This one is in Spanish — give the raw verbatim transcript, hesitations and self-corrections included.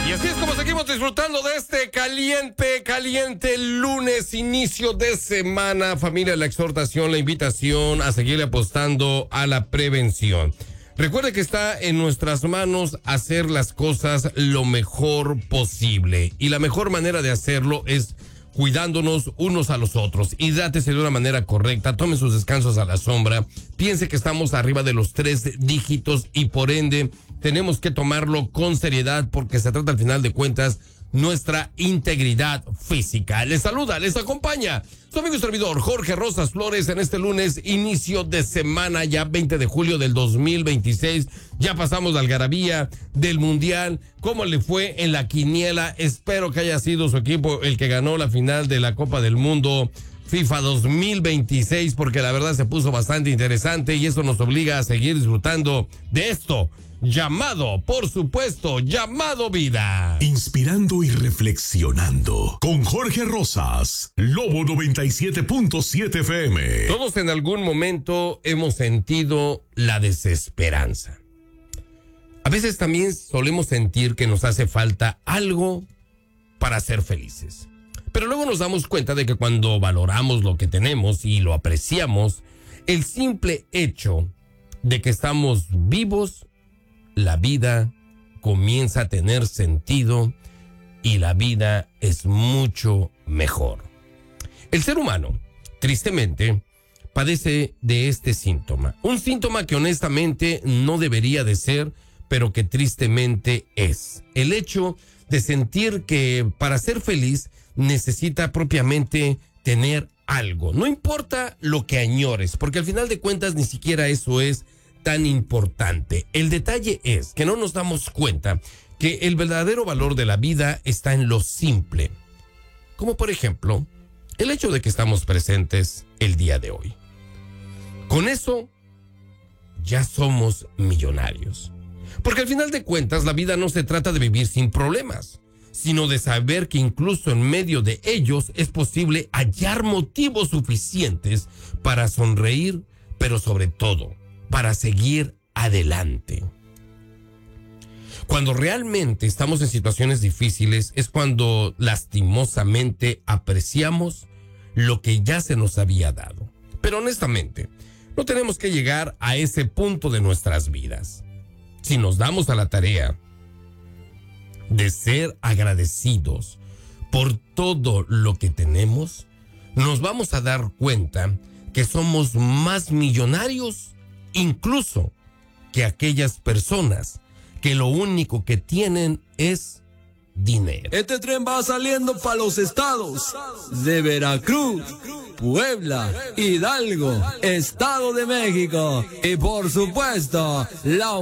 Y así es como seguimos disfrutando de este caliente, caliente lunes, inicio de semana. Familia, la exhortación, la invitación a seguirle apostando a la prevención. Recuerde que está en nuestras manos hacer las cosas lo mejor posible. Y la mejor manera de hacerlo es cuidándonos unos a los otros. Hidrátese de una manera correcta, tome sus descansos a la sombra, piense que estamos arriba de los tres dígitos y por ende tenemos que tomarlo con seriedad porque se trata al final de cuentas nuestra integridad física. Les saluda, les acompaña su amigo y servidor Jorge Rosas Flores en este lunes, inicio de semana, ya veinte de julio del dos mil veintiséis. Ya pasamos la algarabía del Mundial. ¿Cómo le fue en la quiniela? Espero que haya sido su equipo el que ganó la final de la Copa del Mundo FIFA dos mil veintiséis, porque la verdad se puso bastante interesante y eso nos obliga a seguir disfrutando de esto llamado, por supuesto, llamado vida. Inspirando y reflexionando con Jorge Rosas, Lobo noventa y siete punto siete F M. Todos en algún momento hemos sentido la desesperanza. A veces también solemos sentir que nos hace falta algo para ser felices. Pero luego nos damos cuenta de que cuando valoramos lo que tenemos y lo apreciamos, el simple hecho de que estamos vivos, la vida comienza a tener sentido y la vida es mucho mejor. El ser humano, tristemente, padece de este síntoma. Un síntoma que honestamente no debería de ser, pero que tristemente es. El hecho de sentir que para ser feliz necesita propiamente tener algo. No importa lo que añores, porque al final de cuentas ni siquiera eso es tan importante. El detalle es que no nos damos cuenta que el verdadero valor de la vida está en lo simple. Como por ejemplo, el hecho de que estamos presentes el día de hoy. Con eso, ya somos millonarios. Porque al final de cuentas, la vida no se trata de vivir sin problemas, sino de saber que incluso en medio de ellos es posible hallar motivos suficientes para sonreír, pero sobre todo, para seguir adelante. Cuando realmente estamos en situaciones difíciles es cuando lastimosamente apreciamos lo que ya se nos había dado. Pero honestamente, no tenemos que llegar a ese punto de nuestras vidas. Si nos damos a la tarea de ser agradecidos por todo lo que tenemos, nos vamos a dar cuenta que somos más millonarios incluso que aquellas personas que lo único que tienen es dinero. Este tren va saliendo para los estados de Veracruz, Puebla, Hidalgo, Estado de México y por supuesto la